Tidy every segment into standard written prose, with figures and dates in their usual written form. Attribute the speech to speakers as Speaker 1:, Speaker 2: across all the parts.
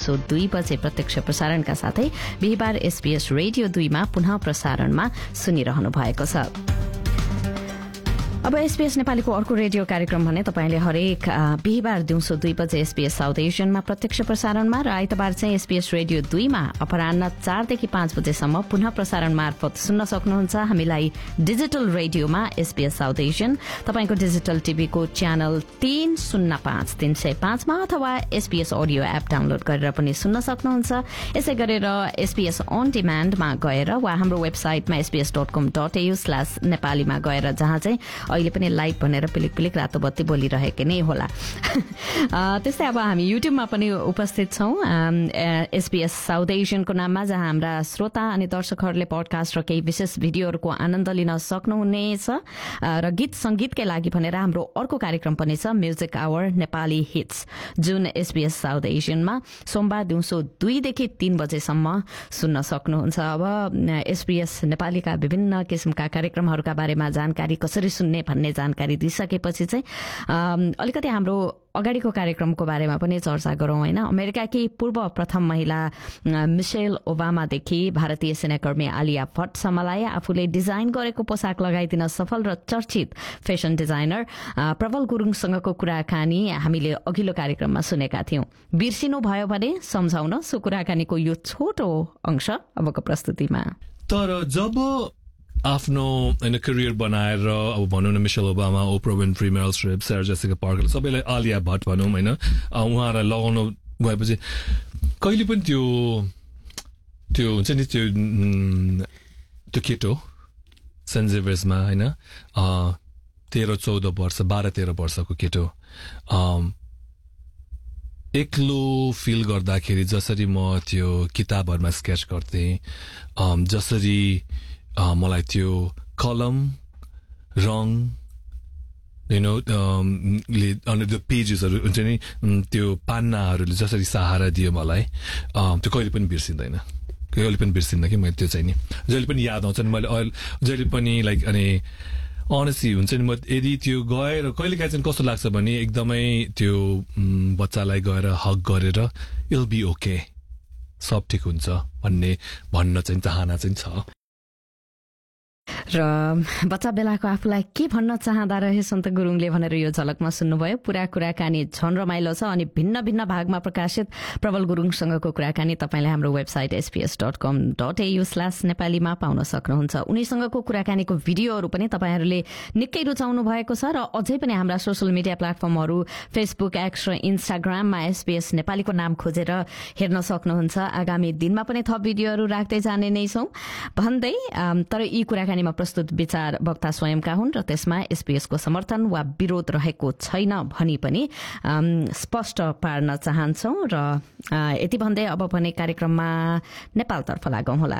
Speaker 1: दिउँसो 2 बजे प्रत्यक्ष प्रसारणका साथै बिहिबार SBS रेडियो 2 मा पुनः प्रसारणमा सुनिरहनु भएको छ। अब SBS नेपालीको अर्को रेडियो कार्यक्रम भने तपाईले हरेक बिहिबार दिउँसो 2 बजे SBS साउथ एशियनमा प्रत्यक्ष प्रसारणमा र आइतबार चाहिँ SBS रेडियो 2 मा अपराह्न 4 देखि 5 बजेसम्म पुनः प्रसारण मार्फत सुन्न सक्नुहुन्छ। हामीलाई डिजिटल रेडियोमा SBS साउथ एशियन, तपाईको डिजिटल टिभीको च्यानल 305 मा अथवा SBS अडियो एप डाउनलोड गरेर पनि सुन्न सक्नुहुन्छ। यसै गरेर SBS अन डिमान्डमा गएर वा हाम्रो वेबसाइटमा sbs.com.au/नेपाली मा गएर जहाँ चाहिँ अहिले पनि लाइभ भनेर पिलिक पिलिक रातो बत्ती बोलिरहेकै नै होला। त्यस्तै अब हामी युट्युबमा पनि उपस्थित छौं SBS साउथ एशियनको नाममा, जहाँ हाम्रा श्रोता अनि दर्शकहरूले पडकास्ट र केही विशेष भिडियोहरूको आनन्द लिन सक्नुहुनेछ। र गीत संगीतकै लागि भनेर हाम्रो अर्को कार्यक्रम पनि छ, म्युजिक आवर नेपाली हिट्स, जुन SBS साउथ एशियनमा सोमबार दिउँसो 2 देखि 3 बजेसम्म सुन्न सक्नुहुन्छ। अब SBS नेपालीका विभिन्न किसिमका कार्यक्रमहरूका बारेमा जानकारी कसरी सुन्ने भन्ने जानकारी दिइसकेपछि चाहिँ अलिकति हाम्रो अगाडिको कार्यक्रमको बारेमा पनि चर्चा गरौं हैन। अमेरिकाकी पूर्व प्रथम महिला मिशेल ओबामादेखि भारतीय सेनाकर्मी आलिया भट्टसम्मलाई आफूले डिजाइन गरेको पोसाक लगाइदिन सफल र चर्चित फेसन डिजाइनर प्रबल गुरुङसँगको कुराकानी हामीले अघिल्लो कार्यक्रममा सुनेका थियौं। बिर्सिनु भयो भने सम्झाउन सो कुराकानीको यो छोटो अंश अबको प्रस्तुतिमा।
Speaker 2: तर जब आफ्नो करियर बनाएर अब भनौँ न मिशेल ओबामा, ओप्रा विन्फ्री, मेरिल स्ट्रिप, सारा जेसिका पार्कर, सबैलाई आलिया भट्ट भनौँ हैन, उहाँलाई लगाउन गएपछि कहिले पनि त्यो हुन्छ नि त्यो केटो सेन्ट जेभियर्समा हैन 13-14 वर्ष 12-13 वर्षको केटो एक्लो फिल गर्दाखेरि जसरी म त्यो किताबहरुमा स्केच गर्थे, जसरी मलाई त्यो कलम रङ अन्डर द पेजेसहरू हुन्छ नि, त्यो पान्नाहरूले जसरी सहारा दियो मलाई, त्यो कहिले पनि बिर्सिँदैन कि मैले त्यो चाहिँ नि जहिले पनि याद आउँछ नि। मैले जहिले पनि लाइक अनि अनेस्टली हुन्छ नि, म यदि त्यो गएर कहिलेकाहीँ चाहिँ कस्तो लाग्छ भने एकदमै त्यो बच्चालाई गएर हक गरेर इल बी ओके, सब ठिक हुन्छ भन्न चाहिँ चाहना चाहिँ छ।
Speaker 1: र बच्चा बेलाको आफूलाई के भन्न चाहँदा रहे सन्त गुरुङले भनेर यो झलकमा सुन्नुभयो। पुरा कुराकानी झन रमाइलो छ अनि भिन्न भिन्न भागमा प्रकाशित प्रबल गुरुङसँगको कुराकानी तपाईले हाम्रो वेबसाइट sbs.com.au/नेपालीमा पाउन सक्नुहुन्छ। उनीसँगको कुराकानीको भिडियोहरू पनि तपाईहरूले निकै रुचाउनु भएको छ र अझै पनि हाम्रा सोशल मिडिया प्लेटफर्महरू फेसबुक, एक्स र इन्स्टाग्राममा SBS नेपालीको नाम खोजेर हेर्न सक्नुहुन्छ। आगामी दिनमा पनि थप भिडियोहरू राख्दै जाने नै छौं भन्दै, तर यी कुराकानीमा प्रस्तुत विचार वक्ता स्वयंका हुन् र त्यसमा SBS को समर्थन वा विरोध रहेको छैन भनी पनि स्पष्ट पार्न चाहन्छौं। र यति भन्दै अब भने कार्यक्रममा नेपालतर्फ लागौं होला।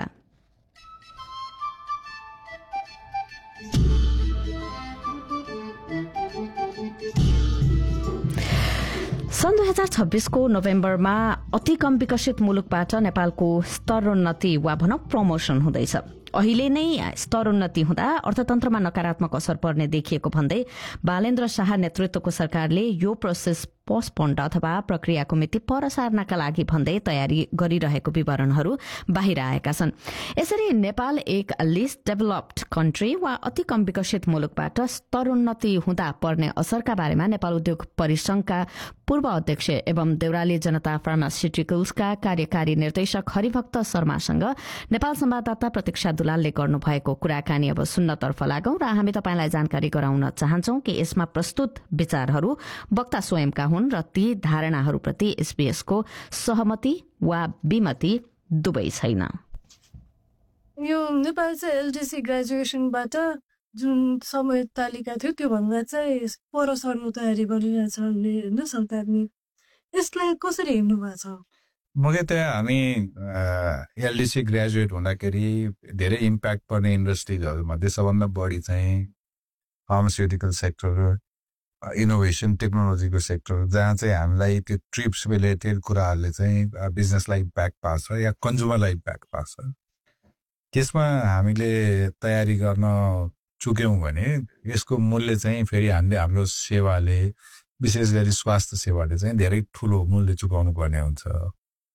Speaker 1: सन् 2026 को नोभेम्बरमा अति कम विकसित मुलुकबाट नेपालको स्तरोन्नति वा भनौं प्रमोशन हुँदैछ। अहिले नै स्तरोन्नति हुँदा अर्थतन्त्रमा नकारात्मक असर पर्ने देखिएको भन्दै बालेन्द्र शाह नेतृत्वको सरकारले यो प्रोसेस पोस्टपोन्ड अथवा प्रक्रियाको मिति पर सार्नका लागि भन्दै तयारी गरिरहेको विवरणहरू बाहिर आएका छन्। यसरी नेपाल एक लिस्ट डेभलप्ड कन्ट्री वा अति कम विकसित मुलुकबाट स्तरोन्नति हुँदा पर्ने असरका बारेमा नेपाल उद्योग परिसंघका पूर्व अध्यक्ष एवं देउराली जनता फार्मास्युटिकल्सका कार्यकारी निर्देशक हरिभक्त शर्मासँग नेपाल संवाददाता प्रतीक्षा दुलालले गर्नुभएको कुराकानी अब सुन्नतर्फ लागौं र हामी तपाईलाई जानकारी गराउन चाहन्छौं कि यसमा प्रस्तुत विचारहरू वक्ता स्वयंका हुन् र ती धारणाहरूप्रति SBS को सहमति वा विमति दुवै छैन।
Speaker 3: यो नेपाल चाहिँ LDC ग्रेजुएसनबाट जुन समय तालिका थियो त्यो भन्दा चाहिँ पर सर्नु तयारी गरिरहेछ होइन सरकारले, यसलाई कसरी हेर्नु भएको छ?
Speaker 4: मुख्यतया हामी LDC ग्रेजुएट हुँदाखेरि धेरै इम्प्याक्ट पर्ने इन्डस्ट्रिजहरूमध्ये सबभन्दा बढी चाहिँ फार्मास्युटिकल सेक्टर, इनोभेसन टेक्नोलोजीको सेक्टर, जहाँ चाहिँ हामीलाई त्यो ट्रिप्स रिलेटेड कुराहरूले चाहिँ बिजनेसलाई इम्प्याक्ट पार्छ या कन्ज्युमरलाई इम्प्याक्ट पार्छ। त्यसमा हामीले तयारी गर्न चुक्यौँ भने यसको मूल्य चाहिँ फेरि हामीले हाम्रो सेवाले, विशेष गरी स्वास्थ्य सेवाले चाहिँ धेरै ठुलो मूल्य चुकाउनु पर्ने हुन्छ।